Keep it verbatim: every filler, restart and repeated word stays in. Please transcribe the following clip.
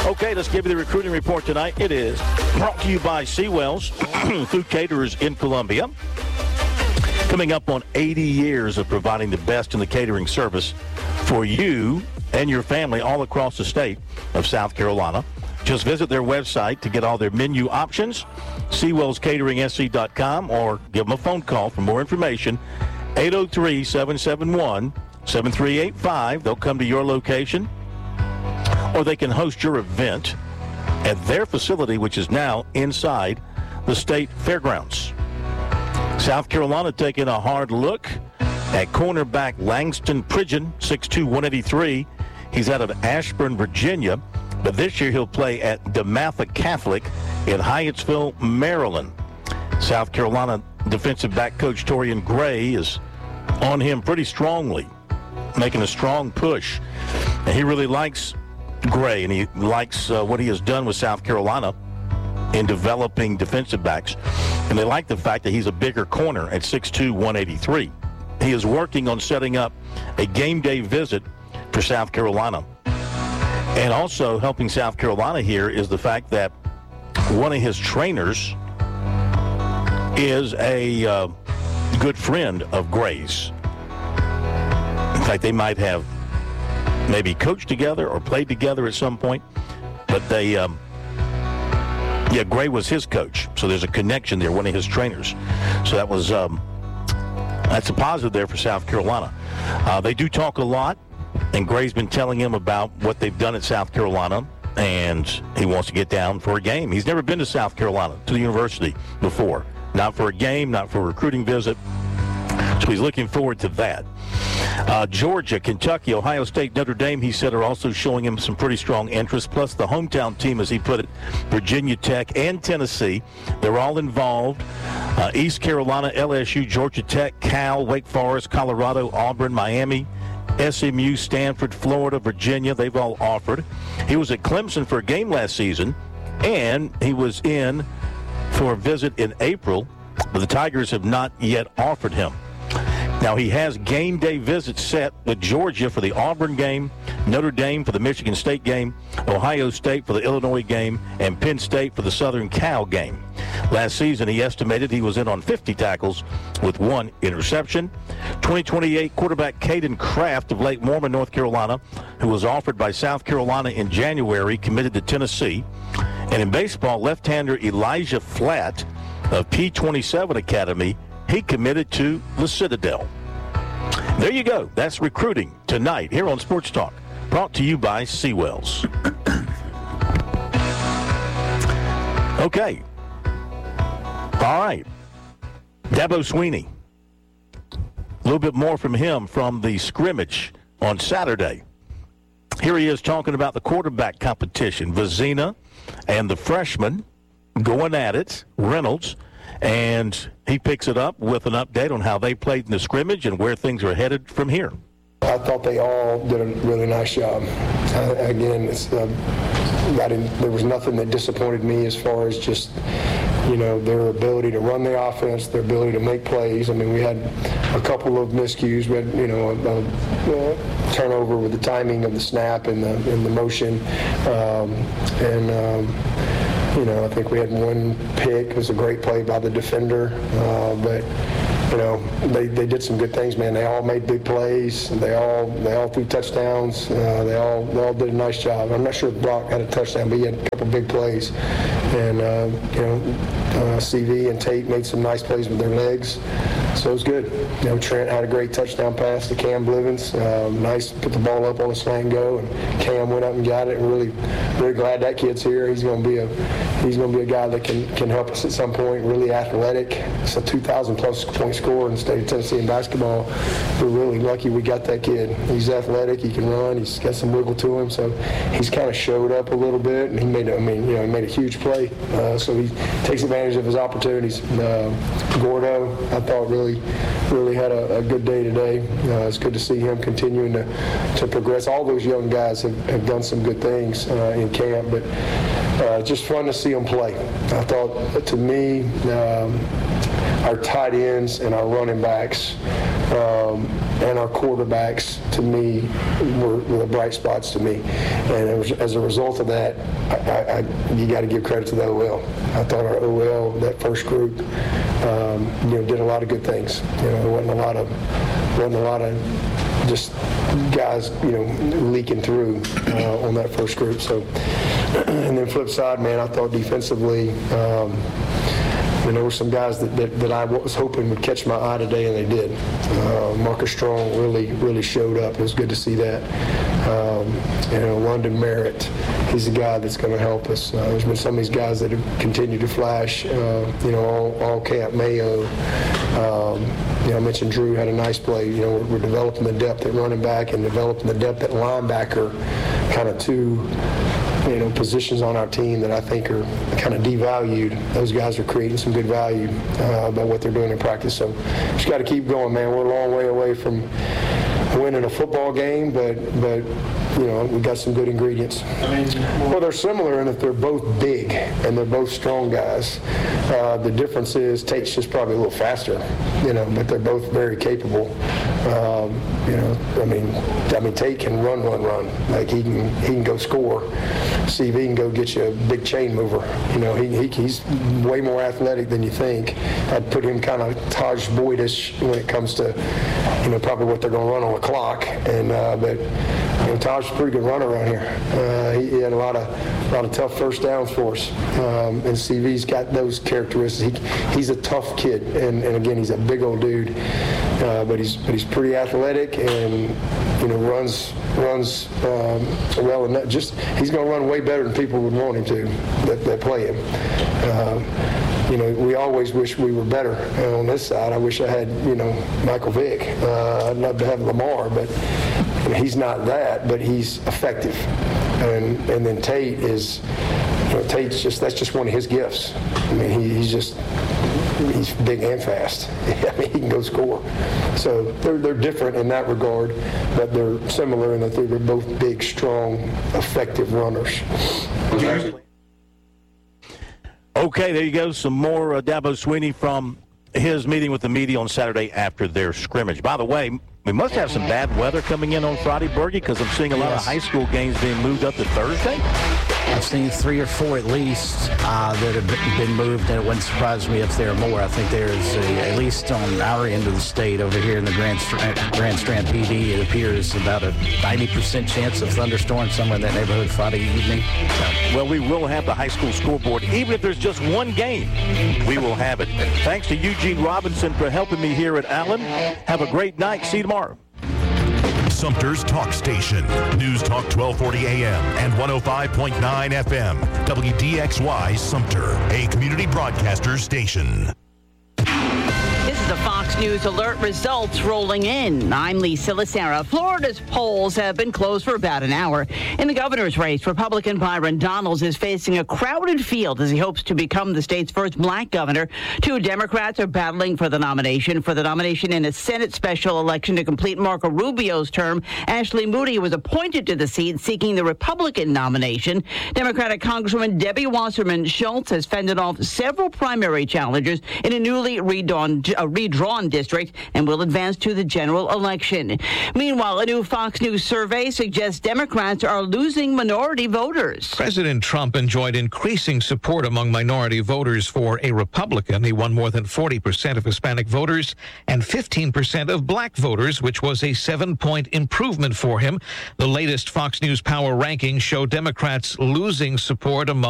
Okay, let's give you the recruiting report tonight. It is brought to you by Seawells, food caterers in Columbia. Coming up on eighty years of providing the best in the catering service for you and your family all across the state of South Carolina. Just visit their website to get all their menu options, seawells catering s c dot com, or give them a phone call for more information, eight oh three, seven seven one, seven three eight five. They'll come to your location, or they can host your event at their facility, which is now inside the state fairgrounds. South Carolina taking a hard look at cornerback Langston Pridgeon, six two, one eighty-three. He's out of Ashburn, Virginia, but this year he'll play at DeMatha Catholic in Hyattsville, Maryland. South Carolina defensive back coach Torian Gray is on him pretty strongly, making a strong push. And he really likes Gray, and he likes uh, what he has done with South Carolina in developing defensive backs. And they like the fact that he's a bigger corner at six two, one eighty-three. He is working on setting up a game day visit for South Carolina. And also helping South Carolina here is the fact that one of his trainers is a uh, good friend of Gray's. In fact, they might have maybe coached together or played together at some point. But they, um, yeah, Gray was his coach. So there's a connection there, one of his trainers. So that was, um, that's a positive there for South Carolina. Uh, they do talk a lot. And Gray's been telling him about what they've done at South Carolina, and he wants to get down for a game. He's never been to South Carolina, to the university before. Not for a game, not for a recruiting visit. So he's looking forward to that. Uh, Georgia, Kentucky, Ohio State, Notre Dame, he said, are also showing him some pretty strong interest. Plus the hometown team, as he put it, Virginia Tech and Tennessee. They're all involved. Uh, East Carolina, L S U, Georgia Tech, Cal, Wake Forest, Colorado, Auburn, Miami, S M U, Stanford, Florida, Virginia, they've all offered. He was at Clemson for a game last season, and he was in for a visit in April, but the Tigers have not yet offered him. Now, he has game day visits set with Georgia for the Auburn game, Notre Dame for the Michigan State game, Ohio State for the Illinois game, and Penn State for the Southern Cal game. Last season, he estimated he was in on fifty tackles with one interception. twenty twenty-eight quarterback Caden Kraft of Lake Mormon, North Carolina, who was offered by South Carolina in January, committed to Tennessee. And in baseball, left-hander Elijah Flatt of P twenty-seven Academy, he committed to the Citadel. There you go. That's recruiting tonight here on Sports Talk, brought to you by Seawells. Okay. All right. Dabo Swinney. A little bit more from him from the scrimmage on Saturday. Here he is talking about the quarterback competition. Vizina and the freshman going at it, Reynolds, and he picks it up with an update on how they played in the scrimmage and where things are headed from here. I thought they all did a really nice job. Uh, again, it's, uh, I didn't, there was nothing that disappointed me as far as just, you know, their ability to run the offense, their ability to make plays. I mean, we had a couple of miscues. We had, you know, a, a, a turnover with the timing of the snap and the, and the motion. Um, and, um, you know, I think we had one pick. It was a great play by the defender. Uh, but, you know, they, they did some good things, man. They all made big plays. They all they all threw touchdowns. Uh, they all they all did a nice job. I'm not sure if Brock had a touchdown, but he had a couple big plays. And, uh, you know, uh, C V and Tate made some nice plays with their legs. So it was good. You know, Trent had a great touchdown pass to Cam Blivens. Um, nice, put the ball up on a slant go, and Cam went up and got it. And really, really glad that kid's here. He's going to be a he's going to be a guy that can can help us at some point. Really athletic. It's a two thousand plus point scorer in the state of Tennessee in basketball. We're really lucky we got that kid. He's athletic. He can run. He's got some wiggle to him. So he's kind of showed up a little bit, and he made I mean you know he made a huge play. Uh, so he takes advantage of his opportunities. Uh, Gordo, I thought really. Really had a, a good day today. Uh, it's good to see him continuing to, to progress. All those young guys have, have done some good things uh, in camp, but uh, just fun to see them play. I thought, to me, um, our tight ends and our running backs um, and our quarterbacks, to me, were, were the bright spots to me. And it was, as a result of that, I, I, I, you got to give credit to the O L. I thought our O L, that first group, um, you know, did a lot of good things. You know, there wasn't a lot of, wasn't a lot of just guys, you know, leaking through uh, on that first group. So, and then flip side, man, I thought defensively, um, you know, there were some guys that, that, that I was hoping would catch my eye today, and they did. Uh, Marcus Strong really, really showed up. It was good to see that. Um, you know, London Merritt, he's a guy that's going to help us. Uh, there's been some of these guys that have continued to flash, uh, you know, all, all camp. Mayo. Um, you know, I mentioned Drew had a nice play. You know, we're, we're developing the depth at running back and developing the depth at linebacker, kind of two, you know, positions on our team that I think are kind of devalued. Those guys are creating some good value uh, by what they're doing in practice. So just got to keep going, man. We're a long way away from winning a football game, but but you know, we got some good ingredients. Well, they're similar in that they're both big and they're both strong guys. Uh, the difference is Tate's just probably a little faster, you know, but they're both very capable. Um, you know, I mean, I mean Tate can run, run, run. Like he can he can go score. C V can go get you a big chain mover. You know, he, he he's way more athletic than you think. I'd put him kind of Taj Boyd-ish when it comes to, you know, probably what they're going to run on the clock. And uh, but you know, Taj's a pretty good runner around here. Uh, he, he had a lot of a lot of tough first downs for us. Um, and C V's got those characteristics. He, he's a tough kid, and, and again, he's a big old dude. Uh, but he's but he's pretty athletic, and you know runs runs um, well. And that just he's going to run way better than people would want him to that, that play him. Um, you know, we always wish we were better. And on this side, I wish I had you know Michael Vick. Uh, I'd love to have Lamar, but you know, he's not that. But he's effective. And and then Tate is, you know, Tate's just that's just one of his gifts. I mean, he, he's just. He's big and fast. I mean, he can go score. So they're they're different in that regard, but they're similar in that they're both big, strong, effective runners. Okay, there you go. Some more uh, Dabo Swinney from his meeting with the media on Saturday after their scrimmage. By the way, we must have some bad weather coming in on Friday, Bergie, because I'm seeing a lot yes. of high school games being moved up to Thursday. I've seen three or four at least uh, that have been moved, and it wouldn't surprise me if there are more. I think there's, a, at least on our end of the state over here in the Grand Strand, Grand Strand P D, it appears about a ninety percent chance of thunderstorms somewhere in that neighborhood Friday evening. So. Well, we will have the high school scoreboard. Even if there's just one game, we will have it. Thanks to Eugene Robinson for helping me here at Allen. Have a great night. See you tomorrow. Sumter's Talk Station. News Talk twelve forty A M and one oh five point nine F M. W D X Y Sumter, a community broadcaster station. This is a Fox News Alert results rolling in. I'm Lisa Lacera. Florida's polls have been closed for about an hour. In the governor's race, Republican Byron Donalds is facing a crowded field as he hopes to become the state's first black governor. Two Democrats are battling for the nomination. For the nomination in a Senate special election to complete Marco Rubio's term, Ashley Moody was appointed to the seat seeking the Republican nomination. Democratic Congresswoman Debbie Wasserman Schultz has fended off several primary challengers in a newly redrawn a redrawn district and will advance to the general election. Meanwhile, a new Fox News survey suggests Democrats are losing minority voters. President Trump enjoyed increasing support among minority voters for a Republican. He won more than forty percent of Hispanic voters and fifteen percent of black voters, which was a seven-point improvement for him. The latest Fox News Power rankings show Democrats losing support among